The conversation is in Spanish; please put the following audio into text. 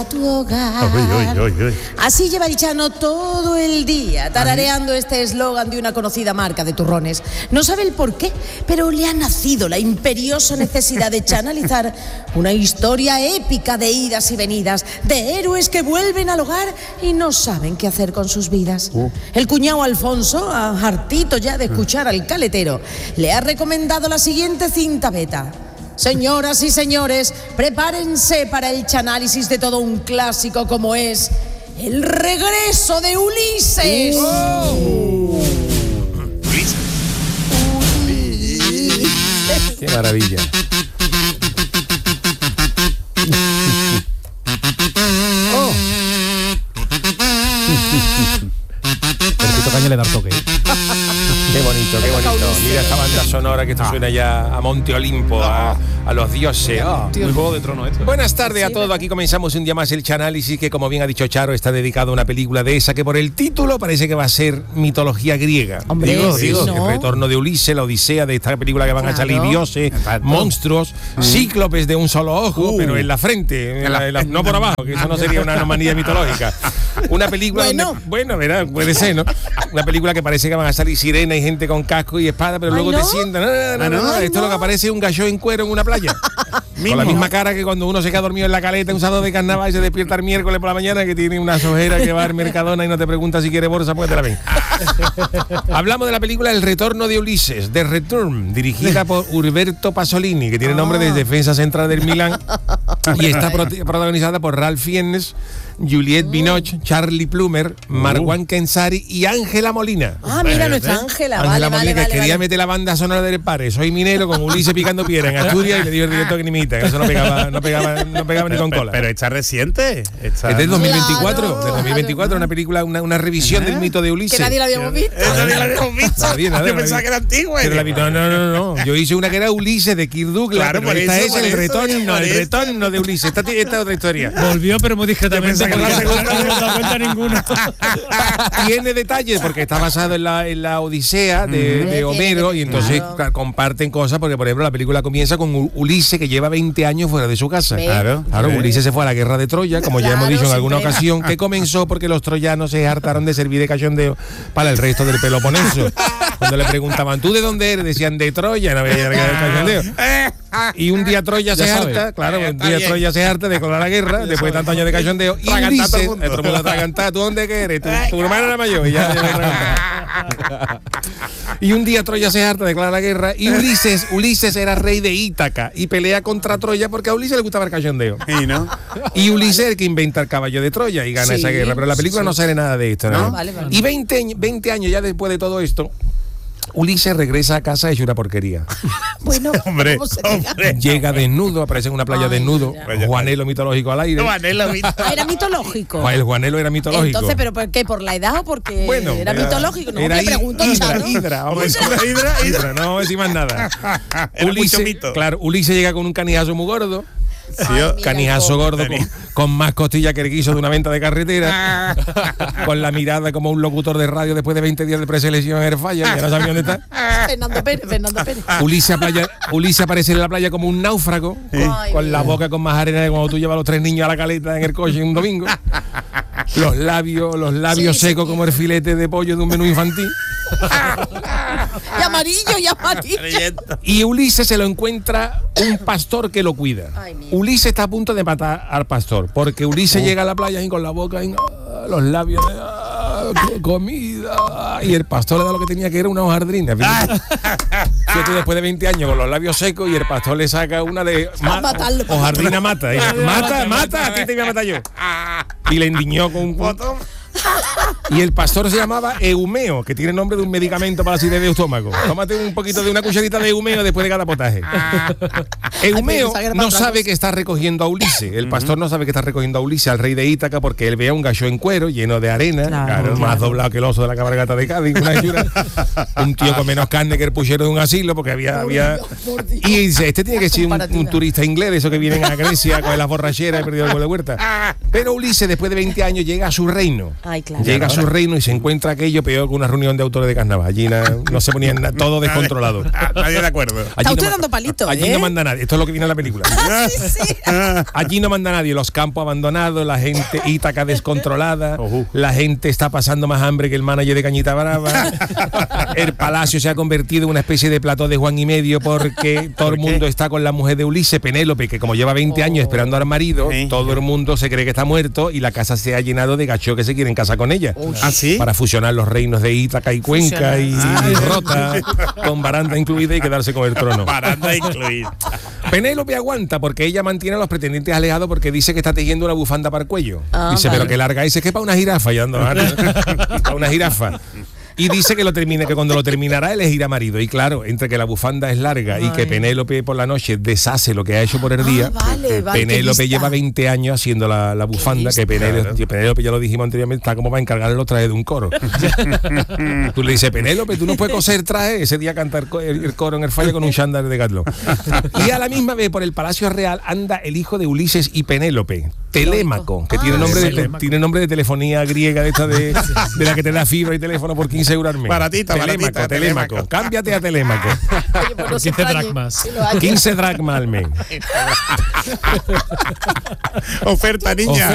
tu hogar. Así lleva el Chano todo el día tarareando este eslogan de una conocida marca de turrones. No sabe el por qué, pero le ha nacido la imperiosa necesidad de chanalizar una historia épica de idas y venidas, de héroes que vuelven al hogar y no saben qué hacer con sus vidas. El cuñado Alfonso, hartito ya de escuchar al caletero, le ha recomendado la siguiente cinta beta. Señoras y señores, prepárense para el chanálisis de todo un clásico como es El regreso de Ulises. ¡Qué maravilla! Perquito Caña le da toque. Qué bonito, qué bonito. Mira esta banda sonora que esto suena ya a Monte Olimpo, a los dioses. Muy Juego de Tronos esto. Buenas tardes a todos. Aquí comenzamos un día más el Chanálisis, que como bien ha dicho Charo, está dedicado a una película de esa que por el título parece que va a ser mitología griega. Hombre, Digo, ¿no? El retorno de Ulises, la odisea de esta película que van a salir dioses, monstruos, cíclopes de un solo ojo, pero en la frente, no por abajo, que eso no sería una anomalía mitológica. Una película bueno, verá, puede ser, ¿no? Una película que parece que van a salir sirenas y gente con casco y espada, pero luego te sientan. No. Esto es lo que aparece un galló en cuero en una playa. Con la misma cara que cuando uno se queda dormido en la caleta un sábado de carnaval y se despierta el miércoles por la mañana, que tiene una sojera que va al Mercadona y no te pregunta si quiere bolsa, pues te la ven. Hablamos de la película El retorno de Ulises, The Return, dirigida por Umberto Pasolini, que tiene nombre de defensa central del Milán, y está protagonizada por Ralph Fiennes, Juliette Binoche, Charlie Plummer, Marwan Kenzari y Ángela Molina. Mira nuestra Ángela. Vale, que quería meter la banda sonora del Pare. Soy minero con Ulises picando piedra en Asturias y le digo el director que ni imita. Eso no pegaba ni con cola. Pero está reciente. Es del 2024. Claro, del 2024, una película, una revisión del mito de Ulises. Que nadie la habíamos visto. Nadie la habíamos visto. Yo pensaba que era antigua. No. Yo hice una que era Ulises de Kirk Douglas. Claro, pero esta es el retorno de Ulises. Esta es otra historia. Volvió, pero muy discretamente. No se da cuenta ninguno. Tiene detalles porque está basado en la Odisea de Homero, y entonces comparten cosas, porque por ejemplo la película comienza con Ulises, que lleva 20 años fuera de su casa. Claro, Ulises se fue a la guerra de Troya, como ya hemos dicho en alguna ocasión, que comenzó porque los troyanos se hartaron de servir de cachondeo para el resto del Peloponeso. Cuando le preguntaban, ¿tú de dónde eres? Decían, de Troya, no había cachondeo. Y un día Troya se harta, Troya se harta de colar la guerra, después de tantos años de cachondeo, y Ulises, todo el mundo atragantado, ¿tú dónde eres? Tu hermana era mayor, y y un día Troya se harta, declara la guerra, y Ulises era rey de Ítaca y pelea contra Troya porque a Ulises le gustaba el cachondeo. Y Ulises es el que inventa el caballo de Troya y gana esa guerra, pero en la película no sale nada de esto, ¿no? Vale. Y 20 años ya después de todo esto, Ulises regresa a casa hecho una porquería. Bueno, hombre. Llega desnudo, aparece en una playa desnudo, Juanelo mitológico al aire. Era mitológico. El Juanelo era mitológico. Entonces, ¿pero por qué? ¿Por la edad o porque era mitológico? No, era me pregunto, Hidra, no voy a decir más nada. Ulises llega con un canijazo muy gordo. Canijazo gordo con más costilla que el guiso de una venta de carretera, con la mirada como un locutor de radio después de 20 días de preselección en Airfire, ya no sabe dónde está. Fernando Pérez. Ulises aparece en la playa como un náufrago, con la boca con más arena de cuando tú llevas a los 3 niños a la caleta en el coche un domingo. Los labios secos como el filete de pollo de un menú infantil. Y amarillo. Y Ulises se lo encuentra un pastor que lo cuida. Ulises está a punto de matar al pastor, porque Ulises llega a la playa y con la boca los labios comida, y el pastor le da lo que tenía, que era una hojardrina. Fíjate, después de 20 años con los labios secos, y el pastor le saca una de hojardrina mata. Mata, a ti te voy a matar yo. Y le endiñó con un botón. Y el pastor se llamaba Eumeo, que tiene nombre de un medicamento para la acidez de estómago. Tómate un poquito de una cucharita de Eumeo después de cada potaje. Eumeo no sabe que está recogiendo a Ulises. El pastor no sabe que está recogiendo a Ulises, al rey de Ítaca, porque él ve a un gallo en cuero lleno de arena, más doblado que el oso de la cabalgata de Cádiz, un tío con menos carne que el puchero de un asilo, porque había y dice, este tiene que ser un turista inglés, de esos que vienen a Grecia con las borracheras y perdido el vuelo de huerta. Pero Ulises, después de 20 años, llega a su reino. Llega a su reino y se encuentra aquello peor que una reunión de autores de carnaval. Allí no se ponían todo descontrolado. Nadie de acuerdo. Está usted dando palitos, allí no manda nadie. Esto es lo que viene en la película. Sí. Allí no manda nadie. Los campos abandonados, la gente Ítaca descontrolada, la gente está pasando más hambre que el manager de Cañita Brava. El palacio se ha convertido en una especie de plató de Juan y Medio porque todo el mundo está con la mujer de Ulises, Penélope, que como lleva 20 años esperando al marido, todo el mundo se cree que está muerto y la casa se ha llenado de gachos que se quieren casar con ella. ¿Ah, sí? Para fusionar los reinos de Ítaca y Cuenca y Rota, con baranda incluida y quedarse con el trono. Baranda incluida. Penélope aguanta porque ella mantiene a los pretendientes alejados porque dice que está tejiendo una bufanda para el cuello. Dice, pero que larga es que para una jirafa, ya ando, para una jirafa. Y dice que que cuando lo terminará elegirá marido. Y claro, entre que la bufanda es larga y que Penélope por la noche deshace lo que ha hecho por el día, Penélope lleva 20 años haciendo la bufanda, que Penélope, ya lo dijimos anteriormente, está como para encargarle los trajes de un coro. Tú le dices, Penélope, tú no puedes coser traje, ese día canta el coro en el fallo con un chándal de Gatlo. Y a la misma vez por el Palacio Real anda el hijo de Ulises y Penélope, Telémaco, que tiene nombre de telefonía griega de esta de la que te da fibra y teléfono por 15 euros al mes. Baratita. Telémaco. Cámbiate a Telémaco. Oye, pues 15 dracmas. 15 dracmas al mes. Oferta, niña.